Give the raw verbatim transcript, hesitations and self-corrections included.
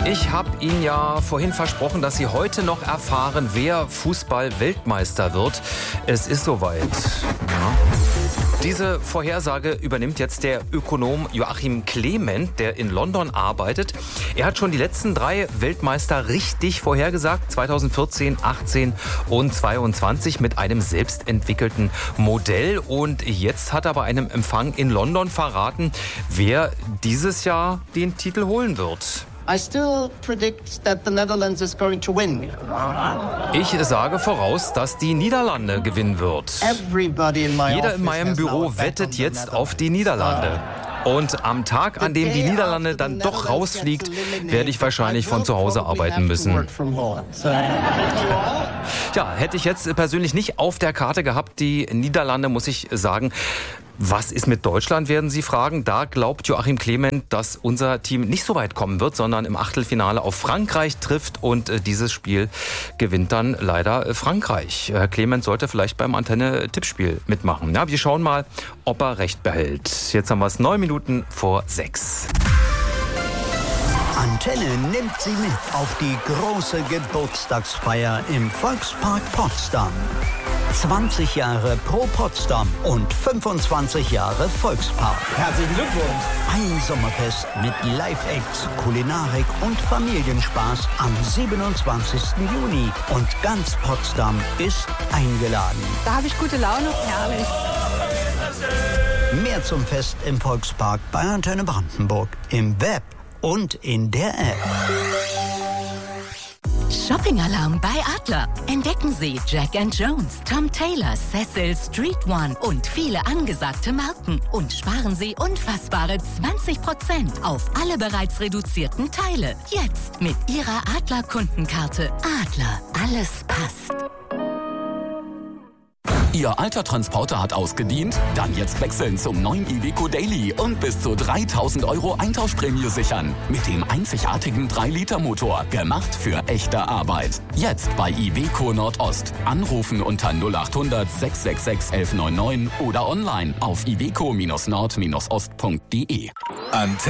Ich habe Ihnen ja vorhin versprochen, dass Sie heute noch erfahren, wer Fußball-Weltmeister wird. Es ist soweit. Ja. Diese Vorhersage übernimmt jetzt der Ökonom Joachim Clement, der in London arbeitet. Er hat schon die letzten drei Weltmeister richtig vorhergesagt, zweitausendvierzehn, achtzehn und zweiundzwanzig mit einem selbstentwickelten Modell. Und jetzt hat er bei einem Empfang in London verraten, wer dieses Jahr den Titel holen wird. I still predict that the Netherlands is going to win. Ich sage voraus, dass die Niederlande gewinnen wird. Everybody in my Jeder in meinem Büro wettet jetzt auf die Niederlande. Und am Tag, an dem die Niederlande dann doch rausfliegt, werde ich wahrscheinlich von zu Hause arbeiten müssen. Ja, hätte ich jetzt persönlich nicht auf der Karte gehabt, die Niederlande, muss ich sagen. Was ist mit Deutschland, werden Sie fragen. Da glaubt Joachim Clement, dass unser Team nicht so weit kommen wird, sondern im Achtelfinale auf Frankreich trifft. Und äh, dieses Spiel gewinnt dann leider äh, Frankreich. Herr Clement sollte vielleicht beim Antenne-Tippspiel mitmachen. Ja, wir schauen mal, ob er recht behält. Jetzt haben wir es neun Minuten vor sechs. Antenne nimmt Sie mit auf die große Geburtstagsfeier im Volkspark Potsdam. zwanzig Jahre Pro Potsdam und fünfundzwanzig Jahre Volkspark. Herzlichen Glückwunsch! Ein Sommerfest mit Live-Acts, Kulinarik und Familienspaß am siebenundzwanzigsten Juni. Und ganz Potsdam ist eingeladen. Da habe ich gute Laune. Herrlich. Mehr zum Fest im Volkspark bei Antenne Brandenburg. Im Web und in der App. Shopping-Alarm bei Adler. Entdecken Sie Jack and Jones, Tom Taylor, Cecil, Street One und viele angesagte Marken. Und sparen Sie unfassbare zwanzig Prozent auf alle bereits reduzierten Teile. Jetzt mit Ihrer Adler-Kundenkarte. Adler, alles passt. Ihr alter Transporter hat ausgedient? Dann jetzt wechseln zum neuen Iveco Daily und bis zu dreitausend Euro Eintauschprämie sichern. Mit dem einzigartigen drei Liter Motor. Gemacht für echte Arbeit. Jetzt bei Iveco Nordost. Anrufen unter null achthundert sechs sechs sechs elf neun neun oder online auf iveco Bindestrich nord Bindestrich ost Punkt de. Antenne